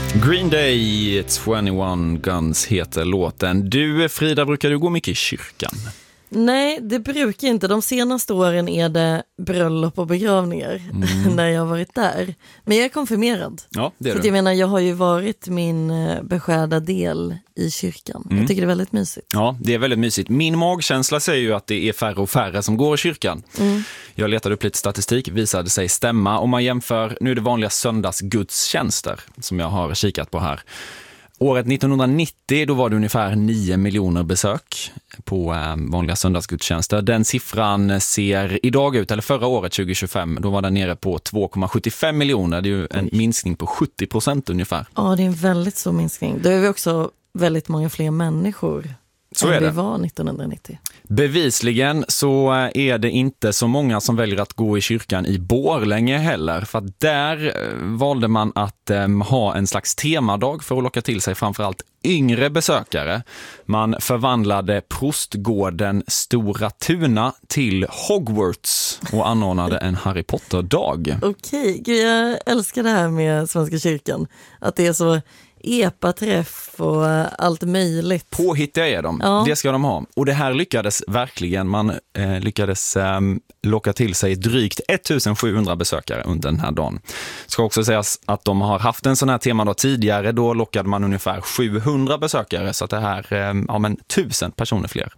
Green Day, 21 Guns heter låten. Du, Frida, brukar du gå mycket i kyrkan? Nej, det brukar inte. De senaste åren är det bröllop och begravningar när jag har varit där. Men jag är konfirmerad. Ja, det är så du. jag menar, jag har ju varit min beskärda del i kyrkan. Jag tycker det är väldigt mysigt. Ja, det är väldigt mysigt. Min magkänsla säger ju att det är färre och färre som går i kyrkan. Jag letade upp lite statistik, visade sig stämma. Om man jämför, nu är det vanliga söndagsgudstjänster som jag har kikat på här. Året 1990 då var det ungefär 9 miljoner besök på vanliga söndagsgudstjänster. Den siffran ser idag ut, eller förra året 2025, då var den nere på 2,75 miljoner. Det är ju en minskning på 70% ungefär. Ja, det är en väldigt stor minskning. Då är vi också väldigt många fler människor Så än är det. vi var 1990. Bevisligen så är det inte så många som väljer att gå i kyrkan i Borlänge heller. För att där valde man att ha en slags temadag för att locka till sig framförallt yngre besökare. Man förvandlade Prostgården Stora Tuna till Hogwarts och anordnade en Harry Potter-dag. Okej, gud, jag älskar det här med Svenska kyrkan. Att det är så epaträff och allt möjligt. Påhittiga är de, Ja. Det ska de ha. Och det här lyckades verkligen. Man lyckades locka till sig drygt 1700 besökare under den här dagen. Ska också sägas att de har haft en sån här temadag tidigare. Då lockade man ungefär 700 besökare. Så att det här, 1000 personer fler.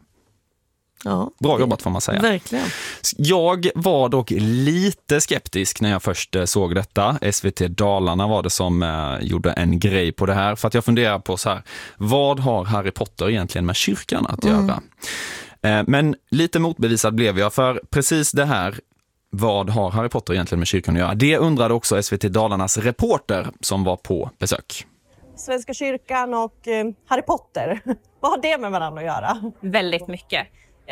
Ja, Bra jobbat får man säga. Verkligen. Jag var dock lite skeptisk när jag först såg detta. SVT Dalarna var det som gjorde en grej på det här. För att jag funderar på så här, vad har Harry Potter egentligen med kyrkan att göra? Men lite motbevisad blev jag, för precis det här, vad har Harry Potter egentligen med kyrkan att göra? Det undrade också SVT Dalarnas reporter som var på besök. Svenska kyrkan och Harry Potter, vad har det med varandra att göra? Väldigt mycket.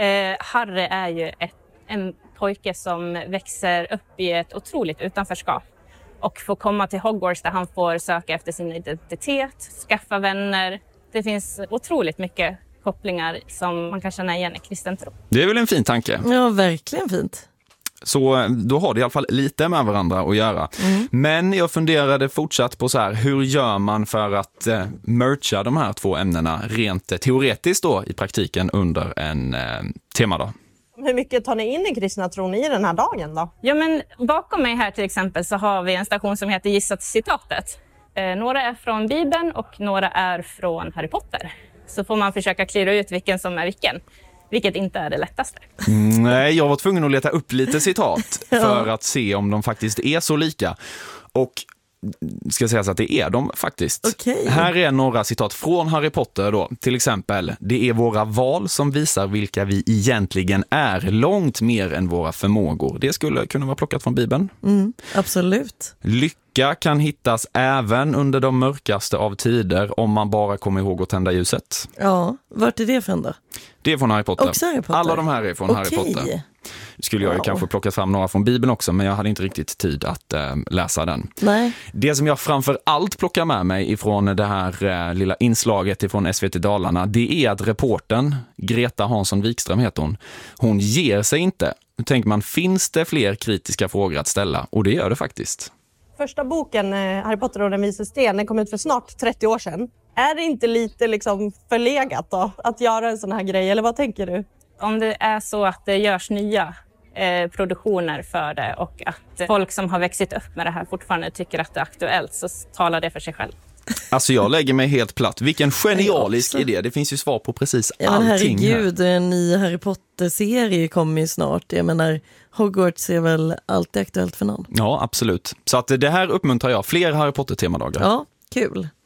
Harry är ju en pojke som växer upp i ett otroligt utanförskap och får komma till Hogwarts där han får söka efter sin identitet, skaffa vänner. Det finns otroligt mycket kopplingar som man kan känna igen i kristen tro. Det är väl en fin tanke. Ja, verkligen fint. Så då har det i alla fall lite med varandra att göra. Men jag funderade fortsatt på så här, hur gör man för att mercha de här två ämnena rent teoretiskt då i praktiken under en temadag? Hur mycket tar ni in i kristna tron i den här dagen då? Ja, men bakom mig här till exempel så har vi en station som heter Gissat citatet. Några är från Bibeln och några är från Harry Potter. Så får man försöka klira ut vilken som är vilken. Vilket inte är det lättaste. Nej, jag var tvungen att leta upp lite citat för att se om de faktiskt är så lika. Och ska säga så att det är de faktiskt. Okej. Här är några citat från Harry Potter då. Till exempel, det är våra val som visar vilka vi egentligen är, långt mer än våra förmågor. Det skulle kunna vara plockat från Bibeln. Absolut. Lycka kan hittas även under de mörkaste av tider om man bara kommer ihåg att tända ljuset. Ja, vart är det från då? Det är från Harry Potter. Också Harry Potter? Alla de här är från Harry Potter. Skulle jag ju kanske plockat fram några från Bibeln också, men jag hade inte riktigt tid att läsa den. Nej. Det som jag framför allt plockar med mig ifrån det här lilla inslaget ifrån SVT Dalarna, det är att reportern, Greta Hansson Wikström heter hon ger sig inte. Nu tänker man, finns det fler kritiska frågor att ställa? Och det gör det faktiskt. Första boken, Harry Potter och den vise sten, den kom ut för snart 30 år sedan. Är det inte lite liksom förlegat då, att göra en sån här grej, eller vad tänker du? Om det är så att det görs nya produktioner för det och att folk som har växt upp med det här fortfarande tycker att det är aktuellt, så talar det för sig själv. Alltså jag lägger mig helt platt. Vilken genialisk idé. Det finns ju svar på precis allting. Herregud, en ny Harry Potter-serie kommer ju snart. Jag menar, Hogwarts är väl alltid aktuellt för någon. Ja, absolut. Så att det här uppmuntrar jag. Fler Harry Potter-temadagar. Ja, kul.